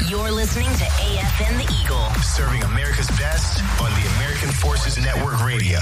You're listening to AFN The Eagle. Serving America's best on the American Forces Network Radio.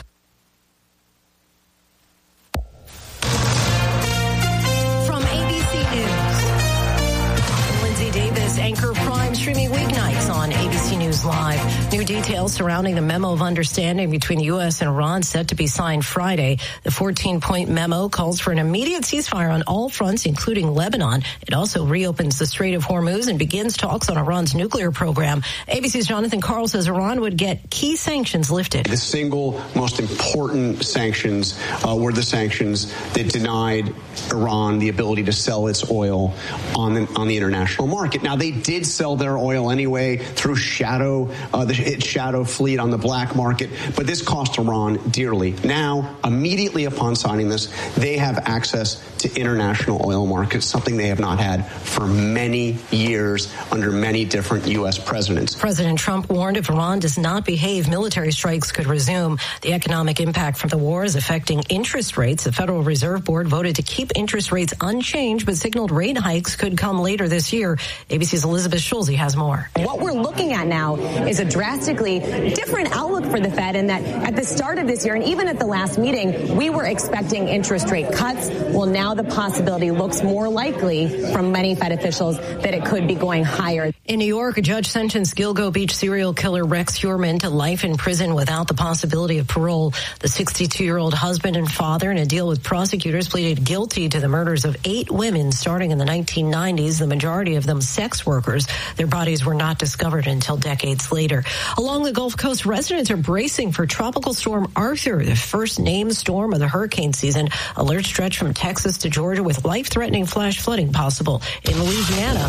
From ABC News, Lindsay Davis, anchor Prime, streaming weeknights on ABC News Live. New details surrounding the memo of understanding between the U.S. and Iran set to be signed Friday. The 14-point memo calls for an immediate ceasefire on all fronts, including Lebanon. It also reopens the Strait of Hormuz and begins talks on Iran's nuclear program. ABC's Jonathan Karl says Iran would get key sanctions lifted. The single most important sanctions were the sanctions that denied Iran the ability to sell its oil on the international market. Now, they did sell their oil anyway through its shadow fleet on the black market, but this cost Iran dearly. Now, immediately upon signing this, they have access to international oil markets, something they have not had for many years under many different U.S. presidents. President Trump warned if Iran does not behave, military strikes could resume. The economic impact from the war is affecting interest rates. The Federal Reserve Board voted to keep interest rates unchanged, but signaled rate hikes could come later this year. ABC's Elizabeth Schulze has more. What we're looking at now is a drastically different outlook for the Fed, in that at the start of this year and even at the last meeting, we were expecting interest rate cuts. Well, now the possibility looks more likely from many Fed officials that it could be going higher. In New York, a judge sentenced Gilgo Beach serial killer Rex Heuermann to life in prison without the possibility of parole. The 62-year-old husband and father, in a deal with prosecutors, pleaded guilty to the murders of 8 women starting in the 1990s, the majority of them sex workers. Their bodies were not discovered until decades later. Along the Gulf Coast, residents are bracing for Tropical Storm Arthur, the first named storm of the hurricane season. Alerts stretch from Texas to Georgia with life-threatening flash flooding possible. In Louisiana,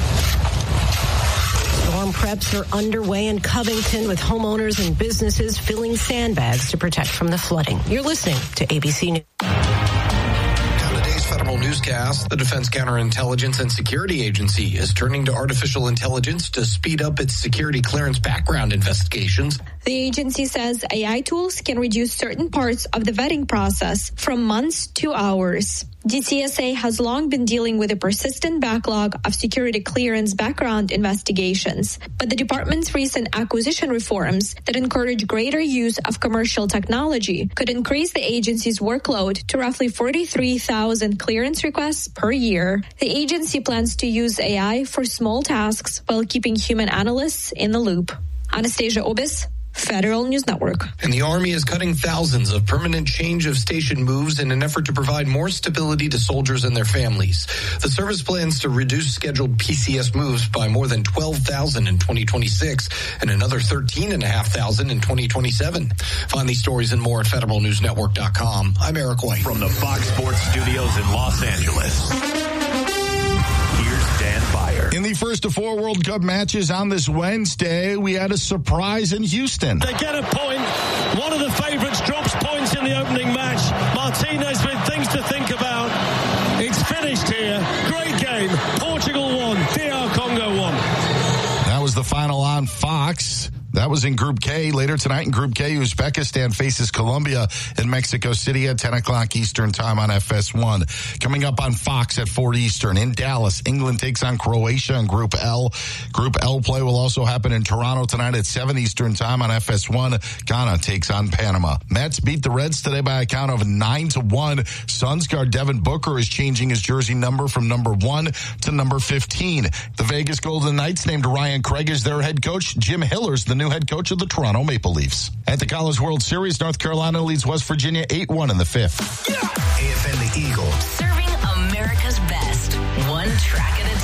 storm preps are underway in Covington, with homeowners and businesses filling sandbags to protect from the flooding. You're listening to ABC News. Federal newscast, the Defense Counterintelligence and Security Agency is turning to artificial intelligence to speed up its security clearance background investigations. The agency says AI tools can reduce certain parts of the vetting process from months to hours. DCSA has long been dealing with a persistent backlog of security clearance background investigations, but the department's recent acquisition reforms that encourage greater use of commercial technology could increase the agency's workload to roughly 43,000 clearance requests per year. The agency plans to use AI for small tasks while keeping human analysts in the loop. Anastasia Obis, Federal News Network. And the Army is cutting thousands of permanent change of station moves in an effort to provide more stability to soldiers and their families. The service plans to reduce scheduled PCS moves by more than 12,000 in 2026 and another 13,500 in 2027. Find these stories and more at federalnewsnetwork.com. I'm Eric White. From the Fox Sports Studios in Los Angeles, here's Dan Beyer. In the first of 4 World Cup matches on this Wednesday, we had a surprise in Houston. They get a point. One of the favorites drops points in the opening match. Martinez with things to think about. It's finished here. Great game. Portugal won. DR Congo won. That was the final on Fox. That was in Group K. Later tonight in Group K, Uzbekistan faces Colombia in Mexico City at 10 o'clock Eastern time on FS1. Coming up on Fox at 4 Eastern. In Dallas, England takes on Croatia in Group L. Group L play will also happen in Toronto tonight at 7 Eastern time on FS1. Ghana takes on Panama. Mets beat the Reds today by a count of 9-1. Suns guard Devin Booker is changing his jersey number from number 1 to number 15. The Vegas Golden Knights named Ryan Craig as their head coach. Jim Hiller's the new head coach of the Toronto Maple Leafs. At the College World Series, North Carolina leads West Virginia 8-1 in the 5th. AFN The Eagle. Serving America's best, one track at a